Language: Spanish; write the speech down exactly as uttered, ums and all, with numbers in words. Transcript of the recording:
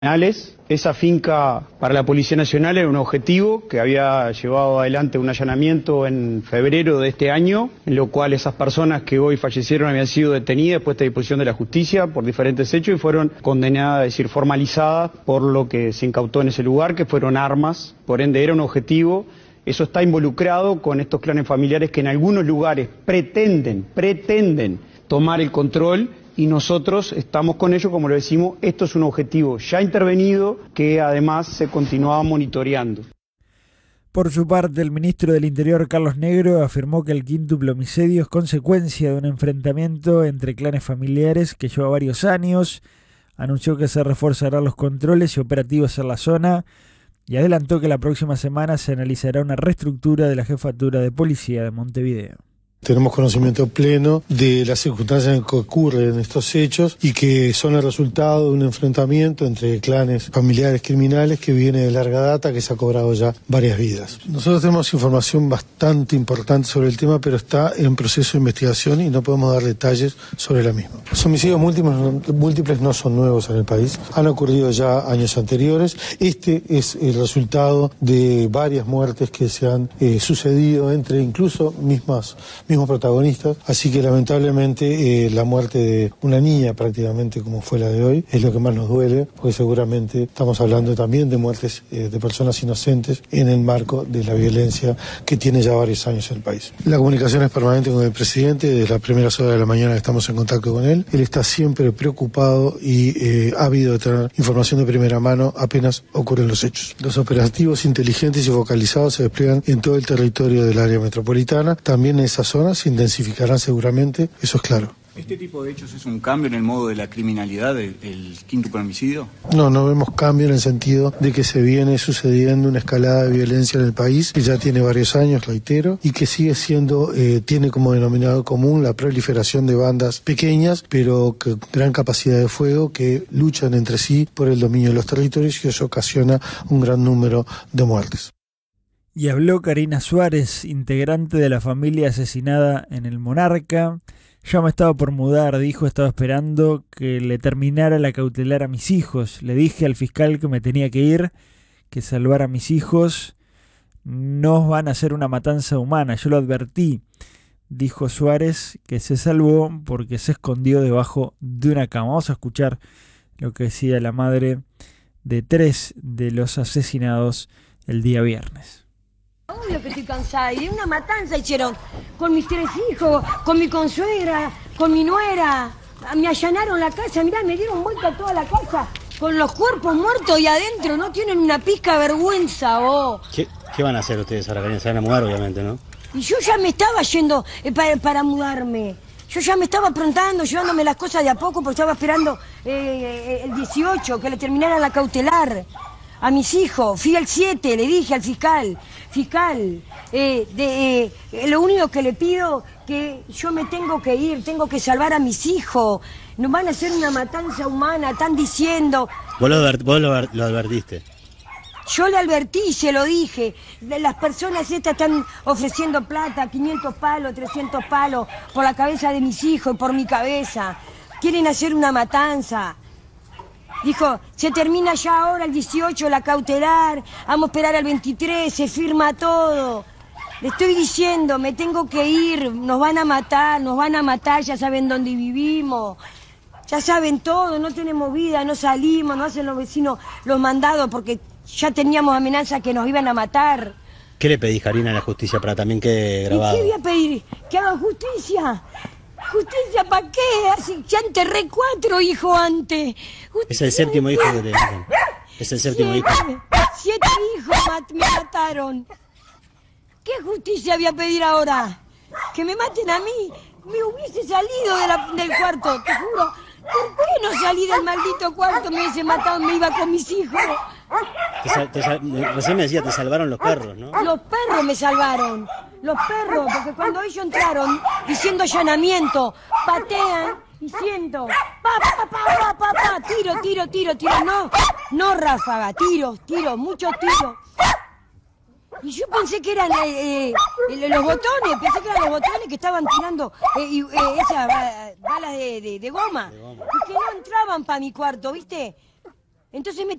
Esa finca para la Policía Nacional era un objetivo que había llevado adelante un allanamiento en febrero de este año, en lo cual esas personas que hoy fallecieron habían sido detenidas, puestas a disposición de la justicia por diferentes hechos y fueron condenadas, es decir, formalizadas por lo que se incautó en ese lugar, que fueron armas. Por ende era un objetivo. Eso está involucrado con estos clanes familiares que en algunos lugares pretenden, pretenden tomar el control. Y nosotros estamos con ello, como lo decimos, esto es un objetivo ya intervenido que además se continuaba monitoreando. Por su parte, el ministro del Interior, Carlos Negro, afirmó que el quíntuple homicidio es consecuencia de un enfrentamiento entre clanes familiares que lleva varios años. Anunció que se reforzarán los controles y operativos en la zona y adelantó que la próxima semana se analizará una reestructura de la jefatura de policía de Montevideo. Tenemos conocimiento pleno de las circunstancias en que ocurren estos hechos y que son el resultado de un enfrentamiento entre clanes familiares criminales que viene de larga data, que se ha cobrado ya varias vidas. Nosotros tenemos información bastante importante sobre el tema, pero está en proceso de investigación y no podemos dar detalles sobre la misma. Los homicidios múltiples, múltiples no son nuevos en el país, han ocurrido ya años anteriores. Este es el resultado de varias muertes que se han eh, sucedido entre incluso mismas mismos protagonistas, así que lamentablemente eh, la muerte de una niña prácticamente como fue la de hoy es lo que más nos duele, porque seguramente estamos hablando también de muertes eh, de personas inocentes en el marco de la violencia que tiene ya varios años el país. La comunicación es permanente con el presidente, desde las primeras horas de la mañana estamos en contacto con él, él está siempre preocupado y eh, ávido de tener información de primera mano apenas ocurren los hechos. Los operativos inteligentes y focalizados se despliegan en todo el territorio del área metropolitana, también en esa zona se intensificarán seguramente, eso es claro. ¿Este tipo de hechos es un cambio en el modo de la criminalidad, el, el quíntuple homicidio? No, no vemos cambio en el sentido de que se viene sucediendo una escalada de violencia en el país, que ya tiene varios años, reitero, y que sigue siendo, eh, tiene como denominador común la proliferación de bandas pequeñas, pero con gran capacidad de fuego, que luchan entre sí por el dominio de los territorios y eso ocasiona un gran número de muertes. Y habló Karina Suárez, integrante de la familia asesinada en el Monarca. Ya me estaba por mudar, dijo, estaba esperando que le terminara la cautelar a mis hijos. Le dije al fiscal que me tenía que ir, que salvar a mis hijos no van a ser una matanza humana. Yo lo advertí, dijo Suárez, que se salvó porque se escondió debajo de una cama. Vamos a escuchar lo que decía la madre de tres de los asesinados el día viernes. Obvio que estoy cansada, y de una matanza hicieron con mis tres hijos, con mi consuegra, con mi nuera. Me allanaron la casa, mirá, me dieron vuelta toda la casa con los cuerpos muertos y adentro, no tienen una pizca de vergüenza, vos. ¿Qué, ¿Qué van a hacer ustedes ahora? Se van a mudar, obviamente, ¿no? Y yo ya me estaba yendo eh, para, para mudarme. Yo ya me estaba aprontando, llevándome las cosas de a poco, porque estaba esperando eh, el dieciocho, que le terminaran la cautelar a mis hijos. Fui al siete, le dije al fiscal, fiscal, eh, de, eh, lo único que le pido que yo me tengo que ir, tengo que salvar a mis hijos. Nos van a hacer una matanza humana, están diciendo. Vos lo, advert, vos lo, lo advertiste. Yo le advertí y se lo dije. Las personas estas están ofreciendo plata, quinientos palos, trescientos palos, por la cabeza de mis hijos y por mi cabeza. Quieren hacer una matanza. Dijo, se termina ya ahora el dieciocho, la cautelar, vamos a esperar al veintitrés, se firma todo. Le estoy diciendo, me tengo que ir, nos van a matar, nos van a matar, ya saben dónde vivimos. Ya saben todo, no tenemos vida, no salimos, no hacen los vecinos los mandados porque ya teníamos amenazas que nos iban a matar. ¿Qué le pedís, Karina, a la justicia para también que grabado? ¿Y qué voy a pedir? ¿Que hagan justicia? ¿Justicia para qué? Así, ya enterré cuatro hijos antes. Justicia, es el séptimo hijo que te dicen. Es el séptimo siete, hijo. Siete hijos mat- me mataron. ¿Qué justicia voy a pedir ahora? ¿Que me maten a mí? Me hubiese salido de la, del cuarto, te juro. ¿Por qué no salí del maldito cuarto? Me hubiese matado, me iba con mis hijos. Te sal, te sal, recién me decía, te salvaron los perros, ¿no? Los perros me salvaron. Los perros, porque cuando ellos entraron diciendo allanamiento, patean y siento, pa, pa, pa, pa, pa, pa, tiro, tiro, tiro, tiro, no, no ráfaga, tiros, tiros, muchos tiros. Y yo pensé que eran eh, eh, los botones, pensé que eran los botones que estaban tirando eh, y, eh, esas balas de, de, de goma, y que no entraban para mi cuarto, ¿viste? Entonces me